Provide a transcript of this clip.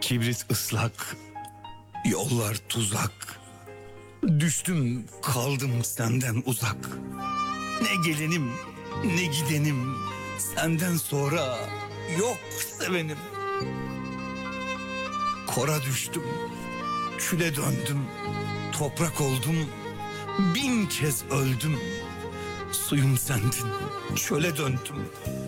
Kibrit ıslak, yollar tuzak. Düştüm kaldım senden uzak. Ne gelenim ne gidenim, senden sonra yok sevenim. Kora düştüm, küle döndüm, toprak oldum, 1000 kez öldüm. Suyum sendin, çöle döndüm.